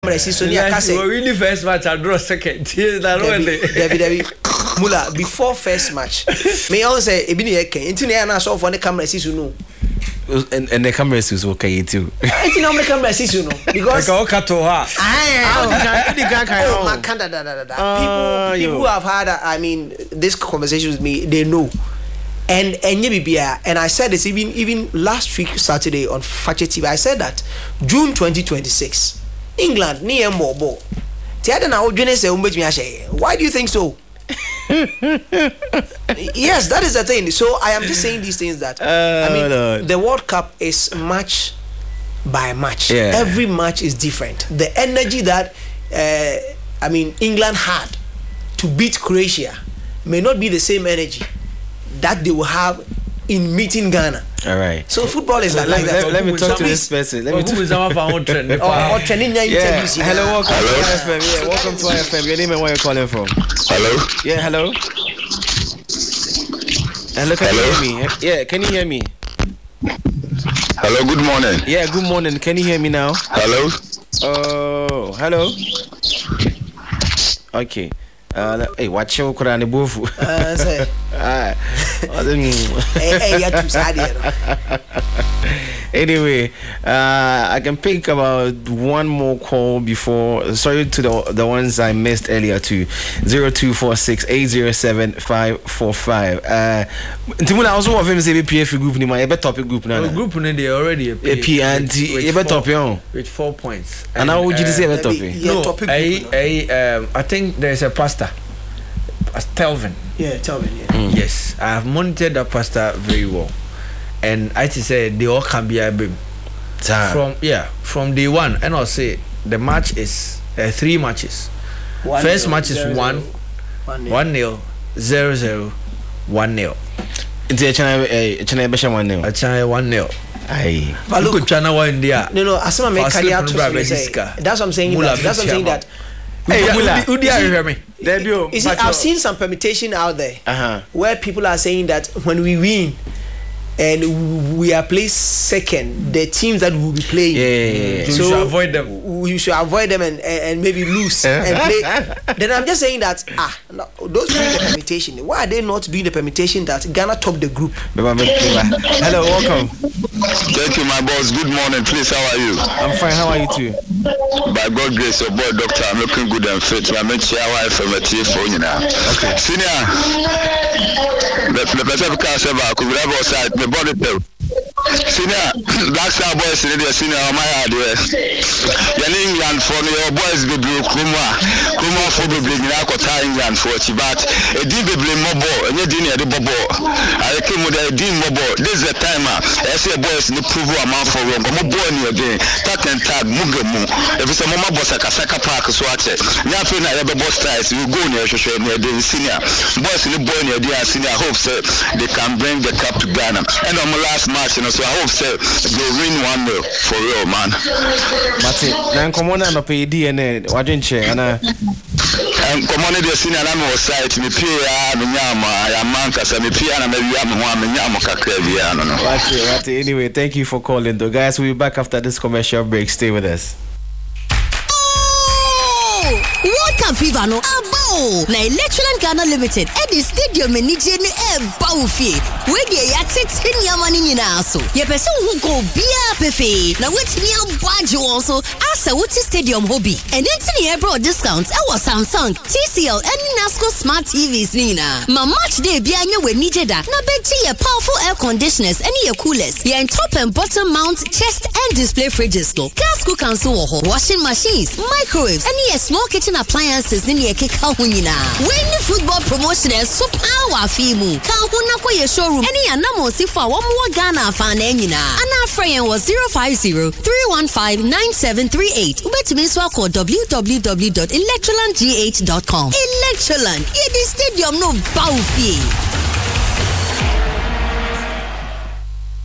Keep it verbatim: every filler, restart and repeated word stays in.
We win the first match and draw second. Debbie, Debbie, Mula before first match. Me also say e bi ne yeke. Enti na na so for the camera see you know. And and the camera is okay too. Enti na the camera see you know because I got to her. Ah, people people who have had I mean this conversation with me, they know. And and and I said this even even last week Saturday on Fache T V. I said that June twenty twenty-six, England near more ball. Why do you think so? Yes, that is the thing. So I am just saying these things that uh, I mean Lord. The World Cup is match by match. Yeah. Every match is different. The energy that uh, I mean England had to beat Croatia may not be the same energy that they will have in meeting Ghana. All right. So football is like, let, like let, that. Let me talk to this person. Let me talk. Or training your interviews. Hello, welcome hello? to I F M. Yeah, welcome to I F M. Your name and where you're calling from? Hello. Yeah, hello. Hello, can hello? you hear me? Yeah, can you hear me? Hello, good morning. Yeah, good morning. Can you hear me now? Hello. Oh, hello. Okay. Uh, hey, watch your Quran above. Uh, say. Ah, hey, hey, you're too sad. Anyway, uh, I can pick about one more call before. Sorry to the the ones I missed earlier to zero two four six eight zero seven five four five. Uh, Timula also of him say P F group ni ma ebe topic group na. Group ni they already a P and ebe topic on with four points. And how would you say ebe topic? No, I I um I think there's a pastor. Telvin. Yeah, Telvin, yeah. Mm. Yes, I have monitored that pastor very well. And I just say they all can be a bim. From yeah, from day one. And I'll say the match is uh, three matches. One First nil, match is zero, one, zero, one nil, zero zero, one nil. It's a channel, a channel, one nil. A channel, one nil. Aye. But look, channel one India. No, no. As soon as I make that's what I'm saying. That, that's what I'm saying that. Hey, who do you hear me? You see, I've seen some permutation out there uh-huh. where people are saying that when we win and we are placed second, the teams that we will be playing, yeah, yeah, yeah. So we should avoid them. We should avoid them and, and, and maybe lose and play. Then I'm just saying that ah, no, those doing the permutation, why are they not doing the permutation that Ghana top the group? Hello, welcome. Thank you, my boss. Good morning. Please, how are you? I'm fine. How are you too? By God grace, your boy doctor, I'm looking good and fit. I'm making sure I from a T F phone now. Okay. Senior, the the person can say about could have outside the body tell. Senior, Black Star boys in the senior my address. Yan England for your boys be blue Kuma, Kuma for the big Nakota England for Chibat. A deep blue mobile, and you didn't the bubble. I came with a deep mobile. This is the timer. I say boys in the prove a man for wrong. I'm born here again. That and tag Mugamu. If it's a mama boss, a Kasaka Park, so I said, nothing I ever boss ties. You go near the senior. Boys in the boy near the senior. I hope so they can bring the cup to Ghana. And on my last match, you know, so I hope so they win one nil for real, man. Mate, now come on and pay D N A. What didn't you? And I come on, the senior and I'm site. Me P A, me Yama, I am Mankas, and me P A, and me Yama, me Yama Kakreviano. Anyway, thank you for calling, though, guys. We'll be back after this commercial break. Stay with us. Oh, what can fever no? Abo na Electroland Ghana Limited at the stadium in Nigeria e bawfie. We dey yatik nyama ni nyina so. Ye person who go bia pefe. Na wetimi abwaje won so asa wuti stadium hobby. And then e bro discounts e was Samsung, T C L and Nasco smart T Vs ni na. Ma match day bia nya we Nijeda. Na beji ye powerful air conditioners and ye coolers. Ye top and bottom mount chest and display fridges to. Gas cookers so washing machines, microwaves and ye small kitchen appliances in ye keka hunyina. When the football promotion is so power fimu. Ka huna kwa ye showroom. Any anamo sifa wa mwa Ghana fan enyina. Ana friend was zero five zero three one five nine seven three eight. Ubetumi so call w w w dot electroland g h dot com. Electroland, ye the stadium no bawfie.